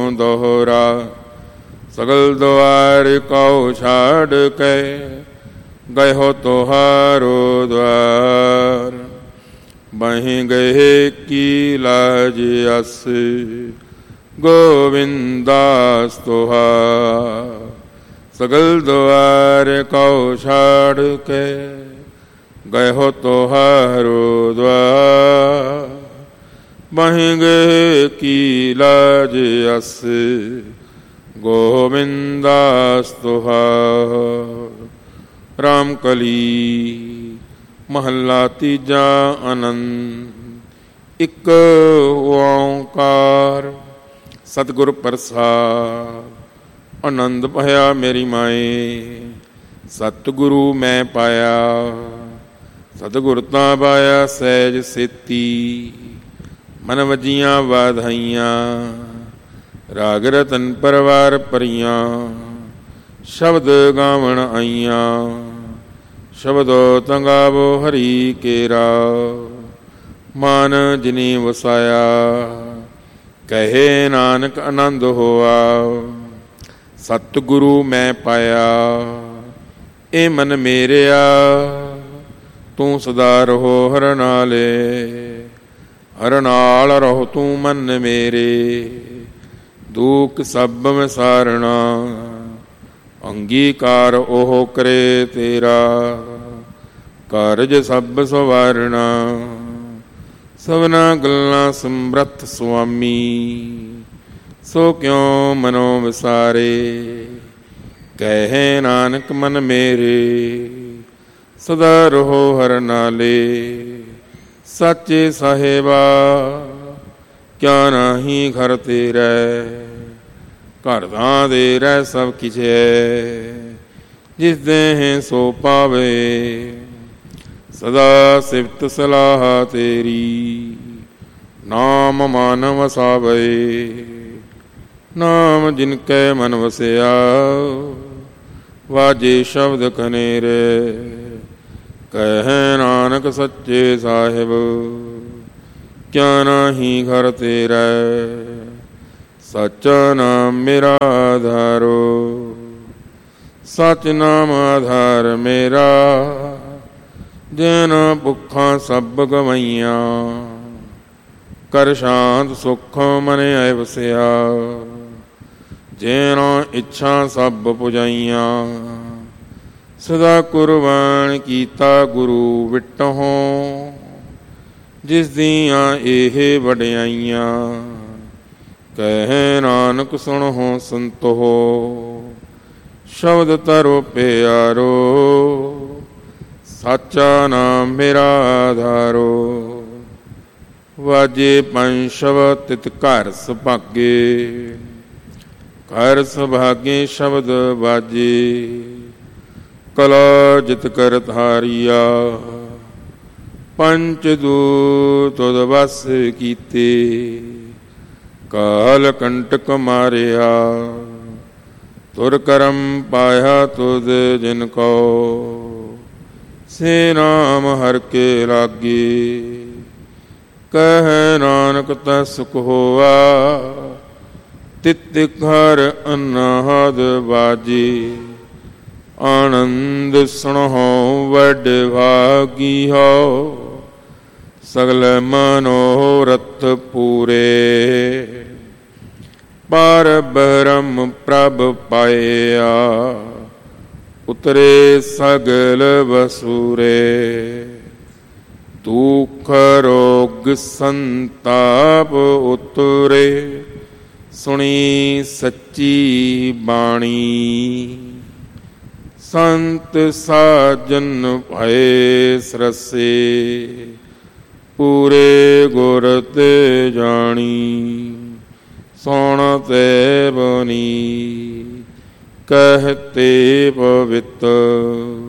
दोहरा। सगल द्वार कौ छाड़ के गए हो तोहारो द्वार। बहीं गए की लाज अस गोविंदास तोहार। सगल द्वार कौ छाड़ के गए हो तोहारो द्वार। बहीं गए की लाज अस गोविंदास तुहार। राम कली महला तीजा आनंद। इक ओंकार सतगुर प्रसाद। आनंद भया मेरी माए सतगुरु मैं पाया। सतगुर तां पाया सहज सेती मन वजियां वाधाइयां। राग रतन परवार परियां शब्द गावण आइयां। शब्दो तंगावो हरि केरा मान जिनी वसाया। कहे नानक आनंद होआ सतगुरु मैं पाया। ए मन मेरिया तू सदा रहो हर नाले। हर नाल रहो तू मन मेरे। दुख सब विसारना अंगीकार ओह करे तेरा। कारज सब सवारना सबना गल्लां समरथ स्वामी। सो क्यों मनो विसारे कहे नानक मन मेरे। सदा रहो हर नाले साचे साहेबा। क्या नाही घर तेरै घर दा दे रह सब किछ है। जिस देह सो पावे सदा सिफत सलाह तेरी। नाम मान वसावे नाम जिनकै मन वसया। वाजे शब्द कनेरे कह नानक सच्चे साहिब। क्या नाही घर तेरा सच्चा नाम मेरा आधारो। सच नाम आधार मेरा जैना भुखा सब गवैया। कर शांत सुख मन आए वसया। जैना इच्छा सब पुजाइया। सदा कुर्बान कीता गुरु विटहों। जिस दियां एह वड्याइयां कह नानक सुनो संतो। शब्द तरो प्यारो साचा नाम मेरा आधारो। वाजे पंशव तित घर सुभागे। घर सुभागे शब्द वाजे। कला जित कर धारिया। पंच दूत तुद वस कीते। काल कंटक मारिया। तुर करम पाया तुद जिनको। से नाम हर के लागे। कह नानक ता सुख होआ। तित घर अनाहद बाजे। आनंद सुनहो वड भागी हो। सगल मनोरथ पूरे। पार ब्रह्म प्रभ पाया। उतरे सगल वसूरे। दुख रोग संताप उतरे। सुनी सच्ची बाणी। संत साजन भय सरसे। पूरे गुर ते जानी। सुन ते बनी कहते पवित्र।